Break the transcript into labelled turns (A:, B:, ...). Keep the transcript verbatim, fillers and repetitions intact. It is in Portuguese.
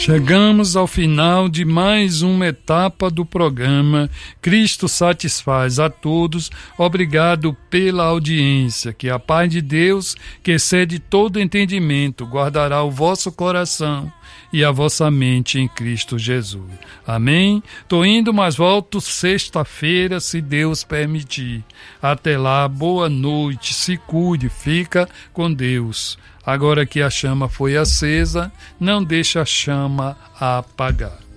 A: Chegamos ao final de mais uma etapa do programa Cristo Satisfaz a Todos. Obrigado pela audiência. Que a paz de Deus, que excede todo entendimento, guardará o vosso coração e a vossa mente em Cristo Jesus. Amém? Tô indo, mas volto sexta-feira, se Deus permitir. Até lá, boa noite, se cuide, fica com Deus. Agora que a chama foi acesa, não deixe a chama apagar.